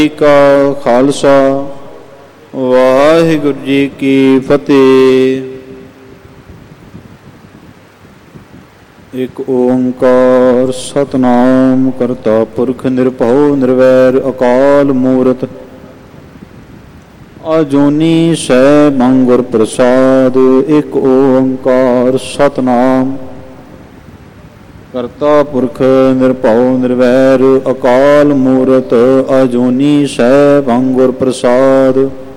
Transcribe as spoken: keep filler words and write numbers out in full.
ਜੀ ਕਾ ਖਾਲਸਾ ਵਾਹਿਗੁਰੂ ਜੀ ਕੀ ਫਤਿਹ। ਇਕ ਓੰਕਾਰ ਸਤਿਨਾਮ ਕਰਤਾ ਪੁਰਖ ਨਿਰਭਉ ਨਿਰਵੈਰ ਅਕਾਲ ਮੂਰਤ ਅਜੂਨੀ ਸੈਭੰ ਗੁਰ ਪ੍ਰਸਾਦ। ਇਕ ਓੰਕਾਰ ਸਤਿਨਾਮ ਕਰਤਾ ਪੁਰਖ ਨਿਰਭਉ ਨਿਰਵੈਰ ਅਕਾਲ ਮੂਰਤ ਅਜੂਨੀ ਸੈਭੰ ਗੁਰ ਪ੍ਰਸਾਦ।